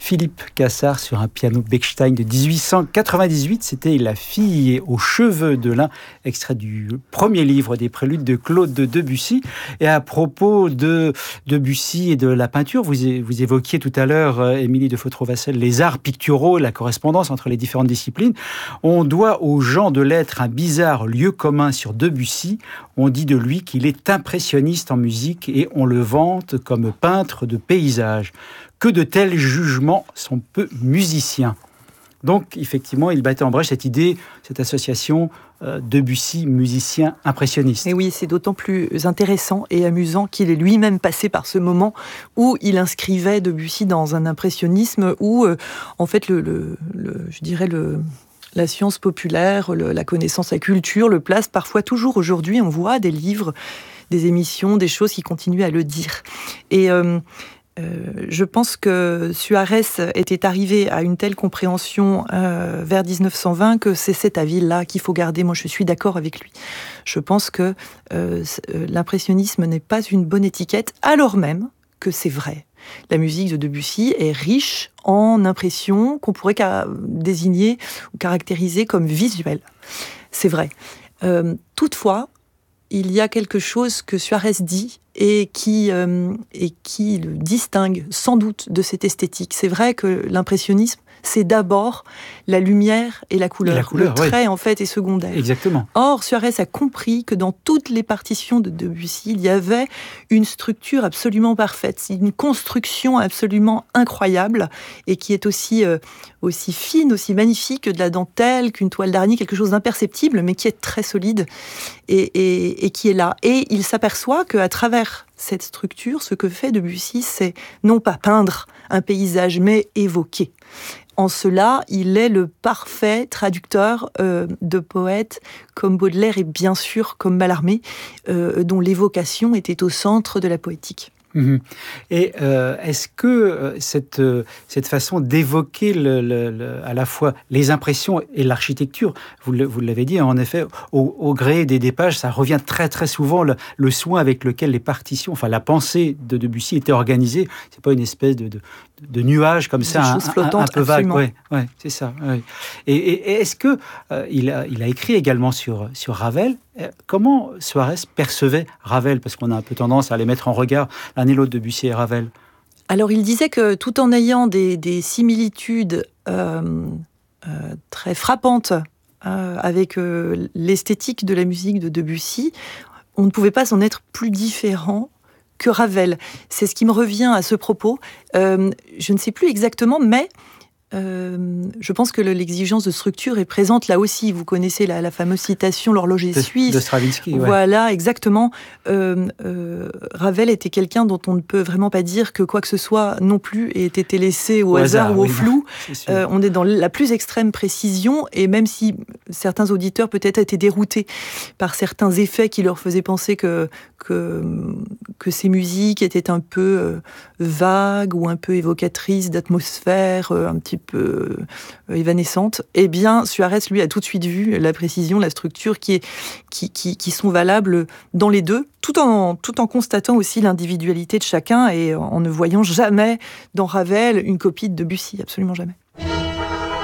Philippe Cassard sur un piano Bechstein de 1898. C'était La fille aux cheveux de lin, extrait du premier livre des préludes de Claude Debussy. Et à propos de Debussy et de la peinture, vous évoquiez tout à l'heure, Émilie de Fautrovassel, les arts picturaux, la correspondance entre les différentes disciplines. On doit aux gens de lettres un bizarre lieu commun sur Debussy. On dit de lui qu'il est impressionniste en musique et on le vante comme peintre de paysages. Que de tels jugements sont peu musiciens. Donc, effectivement, il battait en brèche cette idée, cette association Debussy, musicien impressionniste. Et oui, c'est d'autant plus intéressant et amusant qu'il est lui-même passé par ce moment où il inscrivait Debussy dans un impressionnisme où, en fait, la science populaire, la connaissance, la culture le place parfois toujours aujourd'hui. On voit des livres, des émissions, des choses qui continuent à le dire. Et je pense que Suarez était arrivé à une telle compréhension vers 1920 que c'est cet avis-là qu'il faut garder. Moi, je suis d'accord avec lui. Je pense que l'impressionnisme n'est pas une bonne étiquette, alors même que c'est vrai. La musique de Debussy est riche en impressions qu'on pourrait désigner ou caractériser comme visuelles. C'est vrai. Toutefois, il y a quelque chose que Suarez dit et qui le distingue sans doute de cette esthétique. C'est vrai que l'impressionnisme, c'est d'abord la lumière et la couleur. Le trait, en fait, est secondaire. Exactement. Or, Suarez a compris que dans toutes les partitions de Debussy, il y avait une structure absolument parfaite, une construction absolument incroyable et qui est aussi fine, aussi magnifique que de la dentelle, qu'une toile d'araignée, quelque chose d'imperceptible, mais qui est très solide et qui est là. Et il s'aperçoit qu'à travers cette structure, ce que fait Debussy, c'est non pas peindre un paysage, mais évoquer. En cela, il est le parfait traducteur de poètes comme Baudelaire et bien sûr comme Mallarmé, dont l'évocation était au centre de la poétique. Et est-ce que cette façon d'évoquer à la fois les impressions et l'architecture, vous l'avez dit, en effet, au gré des pages, ça revient très très souvent, le soin avec lequel les partitions, enfin la pensée de Debussy était organisée, c'est pas une espèce de nuage comme ça, un peu vague. Ouais, c'est ça. Ouais. Et est-ce que il a écrit également sur Ravel? Comment Suarez percevait Ravel? Parce qu'on a un peu tendance à les mettre en regard l'un et l'autre, Debussy et Ravel. Alors il disait que tout en ayant des similitudes très frappantes avec l'esthétique de la musique de Debussy, on ne pouvait pas en être plus différent que Ravel. C'est ce qui me revient à ce propos. Je ne sais plus exactement, mais je pense que l'exigence de structure est présente là aussi. Vous connaissez la fameuse citation, l'horloger suisse. De Stravinsky, ouais. Voilà, exactement. Ravel était quelqu'un dont on ne peut vraiment pas dire que quoi que ce soit non plus ait été laissé au hasard ou au flou. On est dans la plus extrême précision, et même si certains auditeurs peut-être étaient déroutés par certains effets qui leur faisaient penser que ces musiques étaient un peu vagues ou un peu évocatrices d'atmosphère, un petit peu évanescente, eh bien Suarez lui a tout de suite vu la précision, la structure qui sont valables dans les deux, tout en constatant aussi l'individualité de chacun et en ne voyant jamais dans Ravel une copie de Debussy, absolument jamais.